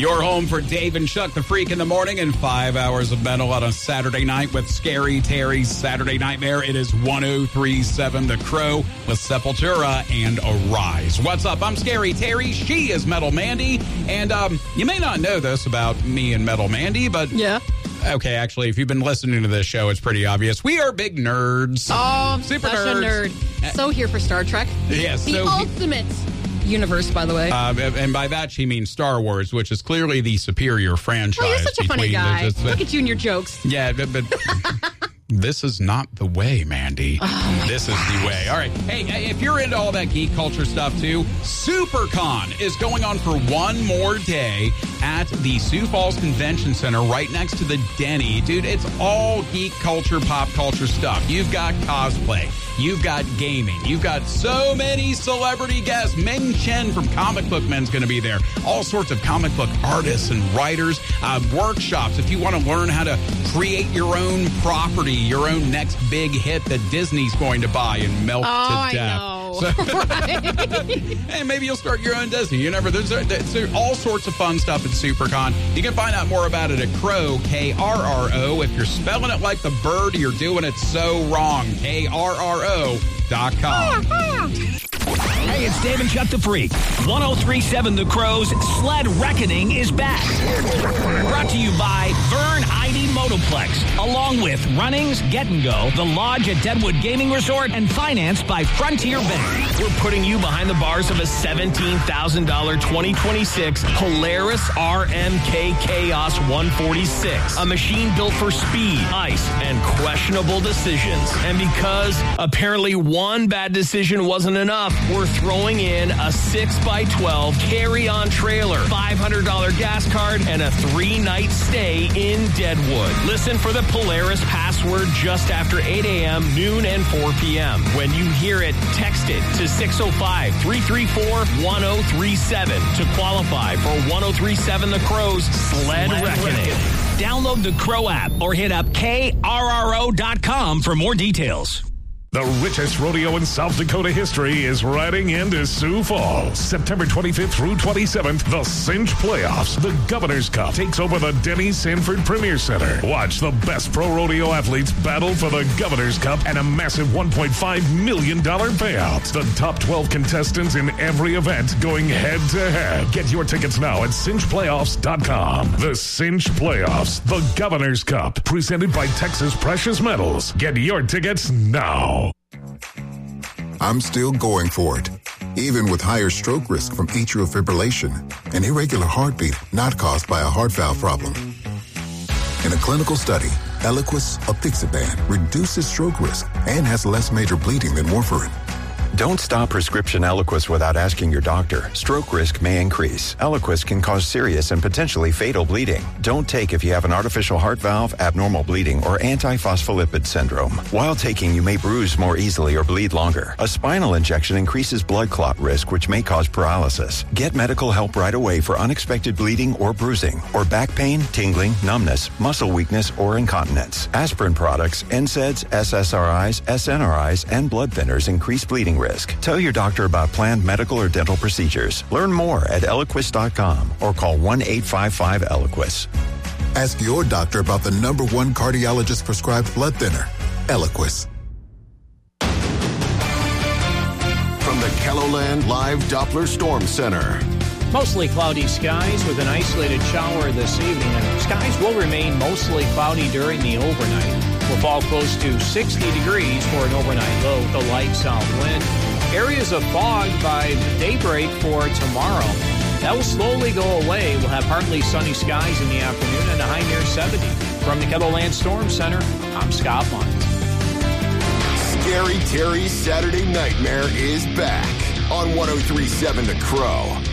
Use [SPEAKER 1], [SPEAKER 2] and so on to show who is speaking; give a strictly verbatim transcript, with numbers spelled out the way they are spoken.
[SPEAKER 1] Your home for Dave and Chuck, the Freak in the morning, and five hours of metal on a Saturday night with Scary Terry's Saturday Nightmare. It is one oh three point seven The Crow with Sepultura and Arise. What's up? I'm Scary Terry. She is Metal Mandy. And um, you may not know this about me and Metal Mandy, but...
[SPEAKER 2] Yeah.
[SPEAKER 1] Okay, actually, if you've been listening to this show, it's pretty obvious. We are big nerds.
[SPEAKER 2] Oh,
[SPEAKER 1] super
[SPEAKER 2] such
[SPEAKER 1] nerds.
[SPEAKER 2] a nerd. So here for Star Trek.
[SPEAKER 1] Yes.
[SPEAKER 2] The
[SPEAKER 1] so
[SPEAKER 2] ultimate universe, by the way.
[SPEAKER 1] Uh, and by that, she means Star Wars, which is clearly the superior franchise.
[SPEAKER 2] Oh, you're such a funny guy.
[SPEAKER 1] Those,
[SPEAKER 2] Look at you and your jokes.
[SPEAKER 1] Yeah, but... but this is not the way, Mandy.
[SPEAKER 2] Oh,
[SPEAKER 1] this is the way. All right. Hey, if you're into all that geek culture stuff, too, SuperCon is going on for one more day at the Sioux Falls Convention Center right next to the Denny. Dude, it's all geek culture, pop culture stuff. You've got cosplay. You've got gaming. You've got so many celebrity guests. Ming Chen from Comic Book Men's going to be there. All sorts of comic book artists and writers. Uh, workshops. If you want to learn how to create your own property, your own next big hit that Disney's going to buy and melt
[SPEAKER 2] oh,
[SPEAKER 1] to death.
[SPEAKER 2] I know.
[SPEAKER 1] So, hey, maybe you'll start your own Disney. You never. There's, there's all sorts of fun stuff at SuperCon. You can find out more about it at Crow, K R R O. If you're spelling it like the bird, you're doing it so wrong. K R R O dot com.
[SPEAKER 3] Hey, it's Dave and Chuck the Freak. one oh three point seven The Crow's Sled Reckoning is back. Brought to you by Vern Heidi Motoplex, along with Runnings, Get and Go, The Lodge at Deadwood Gaming Resort, and financed by Frontier Bank. We're putting you behind the bars of a seventeen thousand dollars twenty twenty-six Polaris R M K Chaos one forty-six, a machine built for speed, ice, and questionable decisions. And because apparently one bad decision wasn't enough, we're throwing in a six by twelve carry-on trailer, five hundred dollars gas card, and a three-night stay in Deadwood. Listen for the Polaris password just after eight a.m., noon, and four p.m. When you hear it, text it to six oh five, three three four, one oh three seven to qualify for one oh three point seven The Crow's Sled, Sled Reckoning. Reckoning. Download the Crow app or hit up K R R O dot com for more details.
[SPEAKER 4] The richest rodeo in South Dakota history is riding into Sioux Falls. September twenty-fifth through twenty-seventh, the Cinch Playoffs. The Governor's Cup takes over the Denny Sanford Premier Center. Watch the best pro rodeo athletes battle for the Governor's Cup and a massive one point five million dollars payout. The top twelve contestants in every event going head-to-head. Get your tickets now at cinch playoffs dot com. The Cinch Playoffs, the Governor's Cup, presented by Texas Precious Metals. Get your tickets now.
[SPEAKER 5] I'm still going for it, even with higher stroke risk from atrial fibrillation, an irregular heartbeat not caused by a heart valve problem. In a clinical study, Eliquis apixaban reduces stroke risk and has less major bleeding than warfarin.
[SPEAKER 6] Don't stop prescription Eliquis without asking your doctor. Stroke risk may increase. Eliquis can cause serious and potentially fatal bleeding. Don't take if you have an artificial heart valve, abnormal bleeding, or antiphospholipid syndrome. While taking, you may bruise more easily or bleed longer. A spinal injection increases blood clot risk, which may cause paralysis. Get medical help right away for unexpected bleeding or bruising, or back pain, tingling, numbness, muscle weakness, or incontinence. Aspirin products, N SAIDs, S S R Is, S N R Is, and blood thinners increase bleeding risk. Tell your doctor about planned medical or dental procedures. Learn more at eliquis dot com or call one eight five five Eliquis.
[SPEAKER 5] Ask your doctor about the number one cardiologist prescribed blood thinner, Eliquis.
[SPEAKER 7] From the KELOLAND Live Doppler Storm Center.
[SPEAKER 8] Mostly cloudy skies with an isolated shower this evening, and skies will remain mostly cloudy during the overnight. Will fall close to sixty degrees for an overnight low, the light south wind. Areas of fog by daybreak for tomorrow. That will slowly go away. We'll have partly sunny skies in the afternoon and a high near seventy. From the KELOLAND Storm Center, I'm Scott Lyons.
[SPEAKER 7] Scary Terry's Saturday Nightmare is back on one oh three point seven The Crow.